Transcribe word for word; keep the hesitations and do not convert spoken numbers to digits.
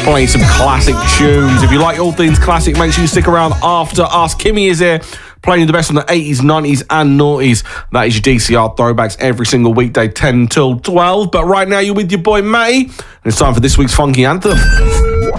playing some classic tunes. If you like all things classic, make sure you stick around after us. Kimmy is here, playing you the best from the eighties, nineties and noughties. That is your D C R throwbacks every single weekday, ten till twelve. But right now, you're with your boy Matty, and it's time for this week's Funky Anthem.